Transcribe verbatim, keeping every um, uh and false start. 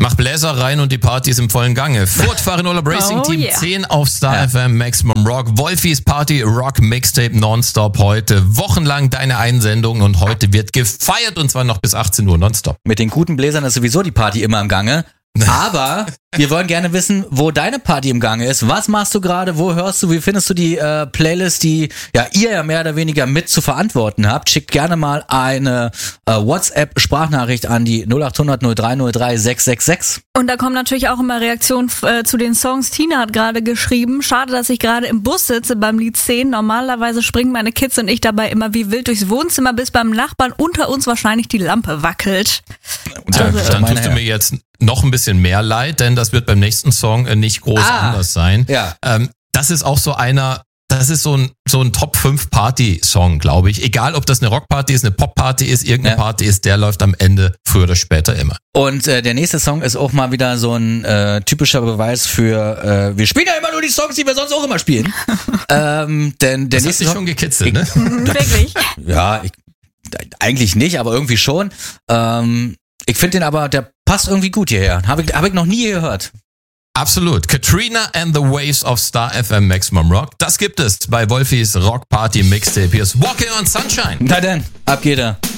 Mach Bläser rein und die Party ist im vollen Gange. Furtfahren Urlaub Racing Oh, Team yeah. zehn auf Star Ja. F M Maximum Rock. Wolfis Party Rock Mixtape nonstop heute. Wochenlang deine Einsendungen und heute wird gefeiert und zwar noch bis achtzehn Uhr nonstop. Mit den guten Bläsern ist sowieso die Party immer im Gange. Aber wir wollen gerne wissen, wo deine Party im Gange ist. Was machst du gerade? Wo hörst du? Wie findest du die äh, Playlist, die ja ihr ja mehr oder weniger mit zu verantworten habt? Schickt gerne mal eine äh, WhatsApp-Sprachnachricht an die null acht hundert null drei null drei sechs sechs sechs. Und da kommen natürlich auch immer Reaktionen äh, zu den Songs. Tina hat gerade geschrieben, schade, dass ich gerade im Bus sitze beim Lied zehn. Normalerweise springen meine Kids und ich dabei immer wie wild durchs Wohnzimmer, bis beim Nachbarn unter uns wahrscheinlich die Lampe wackelt. Und dann, Also, dann meine tust du Herren. mir jetzt noch ein bisschen mehr leid, denn das wird beim nächsten Song äh, nicht groß Ah, anders sein. ja. Ähm, das ist auch so einer, das ist so ein, so ein Top fünf Party-Song, glaube ich. Egal, ob das eine Rockparty ist, eine Popparty ist, irgendeine Ja. Party ist, der läuft am Ende früher oder später immer. Und äh, der nächste Song ist auch mal wieder so ein äh, typischer Beweis für, äh, wir spielen ja immer nur die Songs, die wir sonst auch immer spielen. ähm, denn der Das hat nächste sich Song, schon gekitzelt, ne? Wirklich. ja, ich, eigentlich nicht, aber irgendwie schon. Ähm, ich finde den aber, der passt irgendwie gut hierher. Habe ich, hab ich noch nie gehört. Absolut. Katrina and the Waves of Star F M Maximum Rock. Das gibt es bei Wolfis Rock Party Mixtape. Hier ist Walking on Sunshine. Na denn, ab geht er.